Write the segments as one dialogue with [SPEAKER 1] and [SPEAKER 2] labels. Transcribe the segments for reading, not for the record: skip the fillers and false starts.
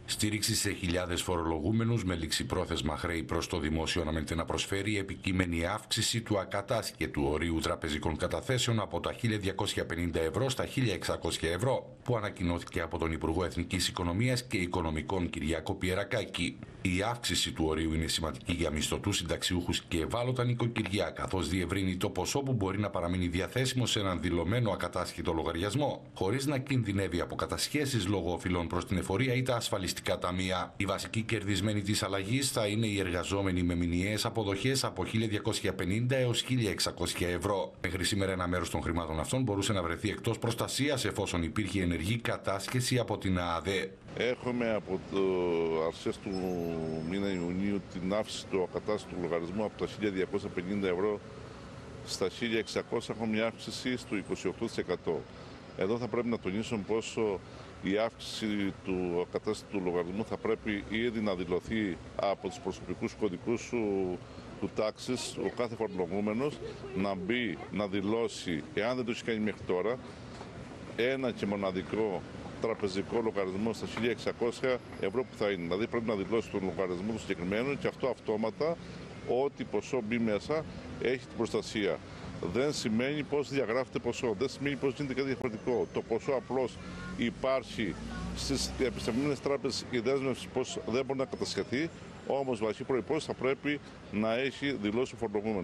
[SPEAKER 1] Στήριξη σε χιλιάδες φορολογούμενους με ληξιπρόθεσμα χρέη προς το δημόσιο αναμένεται να προσφέρει επικείμενη αύξηση του ακατάσχετου ορίου τραπεζικών καταθέσεων από τα 1.250 ευρώ στα 1.600 ευρώ, που ανακοινώθηκε από τον Υπουργό Εθνικής Οικονομίας και Οικονομικών Κυριάκο Πιερακάκη. Η αύξηση του ορίου είναι σημαντική για μισθωτούς, συνταξιούχους και ευάλωτα νοικοκυριά, καθώς διευρύνει το ποσό που μπορεί να παραμείνει διαθέσιμο σε έναν δηλωμένο ακατάσχετο λογαριασμό, χωρίς να κινδυνεύει από κατασχέσεις λόγω οφειλών προς την εφορία ή τα ασφαλιστικά ταμεία. Η βασική κερδισμένη της αλλαγής θα είναι οι εργαζόμενοι με μηνιαίες αποδοχές από 1.250 έως 1.600 ευρώ. Μέχρι σήμερα ένα μέρος των χρημάτων αυτών μπορούσε να βρεθεί εκτός προστασίας εφόσον υπήρχε ενεργή κατάσχεση από την ΑΔΕ.
[SPEAKER 2] Έχουμε από το αρχές του μήνα Ιουνίου την αύξηση του ακατάστατου λογαριασμού από τα 1.250 ευρώ στα 1.600, έχουμε μια αύξηση στο 28%. Εδώ θα πρέπει να τονίσουμε πόσο η αύξηση του ακατάστατου λογαριασμού θα πρέπει ήδη να δηλωθεί από τους προσωπικούς κωδικούς του τάξης, ο κάθε φορολογούμενος να μπει, να δηλώσει, εάν δεν το έχει κάνει μέχρι τώρα, ένα και μοναδικό τραπεζικό λογαριασμό στα 1.600 ευρώ που θα είναι. Δηλαδή πρέπει να δηλώσει τον λογαριασμό του συγκεκριμένου και αυτό αυτόματα, ό,τι ποσό μπει μέσα, έχει την προστασία. Δεν σημαίνει πως διαγράφεται ποσό, δεν σημαίνει πως γίνεται κάτι διαφορετικό. Το ποσό απλώς υπάρχει στις επιστημονικές τράπεζες, η δέσμευση πως δεν μπορεί να κατασχεθεί, όμως βασική προϋπόθεση θα πρέπει να έχει δηλώσει ο φορολογούμενος.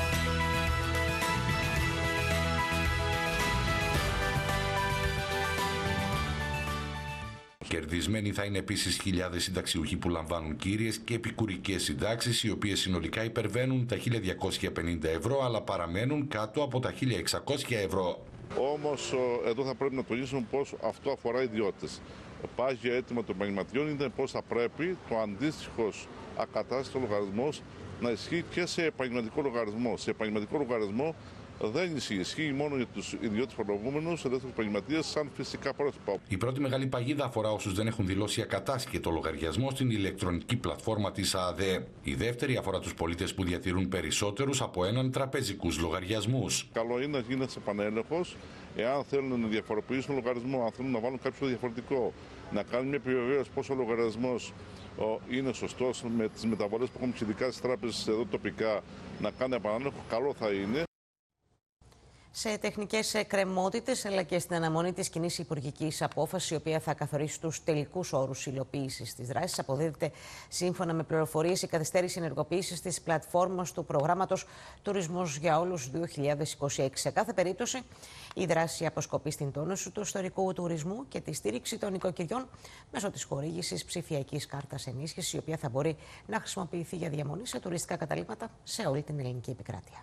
[SPEAKER 1] Κερδισμένοι θα είναι επίσης χιλιάδες συνταξιούχοι που λαμβάνουν κύριες και επικουρικές συντάξεις, οι οποίες συνολικά υπερβαίνουν τα 1.250 ευρώ, αλλά παραμένουν κάτω από τα 1.600 ευρώ.
[SPEAKER 2] Όμως εδώ θα πρέπει να τονίσουμε πως αυτό αφορά ιδιώτες. Πάγιο αίτημα των επαγγελματιών είναι πως θα πρέπει το αντίστοιχος ακατάστατος λογαριασμός να ισχύει και σε επαγγελματικό λογαριασμό. Σε επαγγελματικό λογαριασμό δεν ισχύει μόνο για τους ιδιώτες φορολογούμενους, ελεύθερους επαγγελματίες, σαν φυσικά πρότυπα.
[SPEAKER 1] Η πρώτη μεγάλη παγίδα αφορά όσους δεν έχουν δηλώσει ακατάσχετο λογαριασμό στην ηλεκτρονική πλατφόρμα της ΑΔΕ. Η δεύτερη αφορά τους πολίτες που διατηρούν περισσότερους από έναν τραπεζικούς λογαριασμούς.
[SPEAKER 2] Καλό είναι να γίνεται επανέλεγχος, εάν θέλουν να διαφοροποιήσουν λογαριασμό, αν θέλουν να βάλουν κάποιο διαφορετικό, να κάνουν μια επιβεβαίωση πόσο ο λογαριασμός είναι σωστός με τις μεταβολές που έχουμε ειδικά στις τράπεζες εδώ τοπικά, να κάνει επανέλεγχο, καλό θα είναι.
[SPEAKER 3] Σε τεχνικές εκκρεμότητες, αλλά και στην αναμονή της κοινής υπουργικής απόφασης, η οποία θα καθορίσει τους τελικούς όρους υλοποίησης της δράσης, αποδίδεται σύμφωνα με πληροφορίες η καθυστέρηση ενεργοποίησης της πλατφόρμας του προγράμματος Τουρισμός για Όλους 2026. Σε κάθε περίπτωση, η δράση αποσκοπεί στην τόνωση του ιστορικού τουρισμού και τη στήριξη των νοικοκυριών μέσω της χορήγησης ψηφιακής κάρτας ενίσχυσης, η οποία θα μπορεί να χρησιμοποιηθεί για διαμονή σε τουριστικά καταλύματα σε όλη την ελληνική επικράτεια.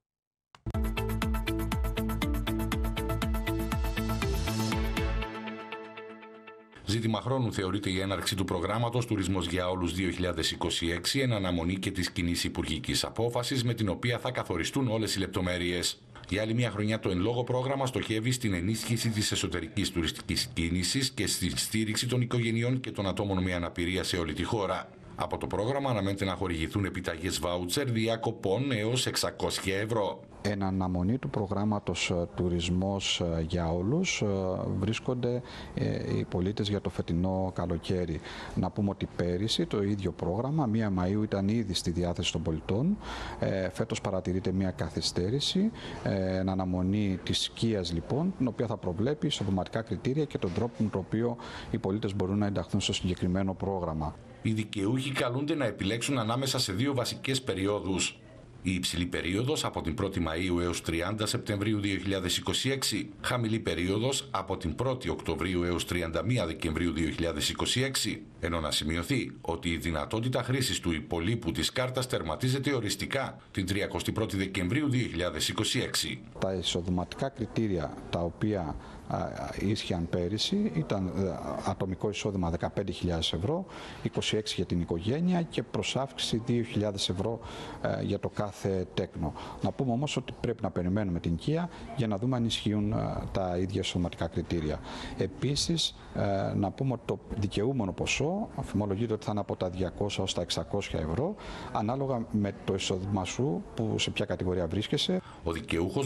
[SPEAKER 1] Ζήτημα χρόνου θεωρείται η έναρξη του προγράμματος Τουρισμός για Όλους 2026, εν αναμονή και της κοινής υπουργικής απόφασης, με την οποία θα καθοριστούν όλες οι λεπτομέρειες. Για άλλη μια χρονιά το εν λόγω πρόγραμμα στοχεύει στην ενίσχυση της εσωτερικής τουριστικής κίνησης και στη στήριξη των οικογενειών και των ατόμων με αναπηρία σε όλη τη χώρα. Από το πρόγραμμα αναμένεται να χορηγηθούν επιταγές βάουτσερ διακοπών έως 600 ευρώ.
[SPEAKER 4] Εν αναμονή του προγράμματος Τουρισμός για Όλους βρίσκονται οι πολίτες για το φετινό καλοκαίρι. Να πούμε ότι πέρυσι το ίδιο πρόγραμμα, 1 Μαΐου, ήταν ήδη στη διάθεση των πολιτών. Φέτος παρατηρείται μια καθυστέρηση, εν αναμονή της σκίας λοιπόν, την οποία θα προβλέπει ισοδηματικά κριτήρια και τον τρόπο με τον οποίο οι πολίτες μπορούν να ενταχθούν στο συγκεκριμένο πρόγραμμα.
[SPEAKER 1] Οι δικαιούχοι καλούνται να επιλέξουν ανάμεσα σε 2 βασικές περιόδους. Η υψηλή περίοδος από την 1η Μαΐου έως 30 Σεπτεμβρίου 2026, χαμηλή περίοδος από την 1η Οκτωβρίου έως 31 Δεκεμβρίου 2026, ενώ να σημειωθεί ότι η δυνατότητα χρήσης του υπολείπου της κάρτας τερματίζεται οριστικά την 31η Δεκεμβρίου 2026.
[SPEAKER 4] Τα εισοδηματικά κριτήρια τα οποία ίσχυαν πέρυσι ήταν ατομικό εισόδημα 15.000 ευρώ, 26 για την οικογένεια και προσάυξηση 2.000 ευρώ για το κάθε τέκνο. Να πούμε όμως ότι πρέπει να περιμένουμε την οικία για να δούμε αν ισχύουν τα ίδια εισοδηματικά κριτήρια. Επίσης, να πούμε ότι το δικαιούμενο ποσό αφημολογείται ότι θα είναι από τα 200 ως τα 600 ευρώ, ανάλογα με το εισόδημα σου που σε ποια κατηγορία βρίσκεσαι.
[SPEAKER 1] Ο δικαιούχος